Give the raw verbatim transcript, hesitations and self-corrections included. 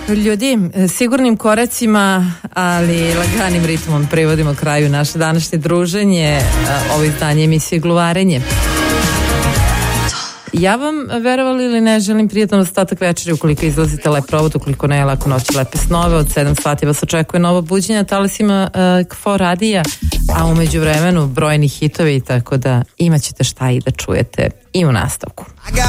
ljudi, sigurnim koracima, ali laganim ritmom privodimo kraju naše današnje druženje, ovo izdanje emisije Gluvarenje. Ja vam, verovali ili ne, želim prijatan ostatak večeri ukoliko izlazite lep provod, ukoliko ne, lako noći, lepe snove. Od sedam sati vas očekuje novo buđenje talasima uh, Kfor radija, a umeđu vremenu brojni hitovi, tako da imat ćete šta i da čujete i u nastavku.